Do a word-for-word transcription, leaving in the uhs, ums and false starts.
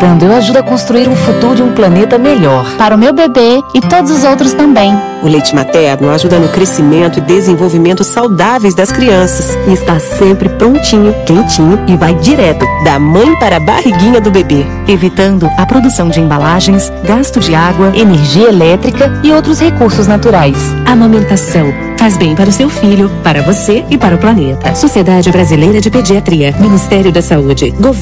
Amamentando, eu ajudo a construir um futuro e um planeta melhor. Para o meu bebê e todos os outros também. O leite materno ajuda no crescimento e desenvolvimento saudáveis das crianças. E está sempre prontinho, quentinho e vai direto da mãe para a barriguinha do bebê, evitando a produção de embalagens, gasto de água, energia elétrica e outros recursos naturais. A amamentação faz bem para o seu filho, para você e para o planeta. Sociedade Brasileira de Pediatria, Ministério da Saúde, Governo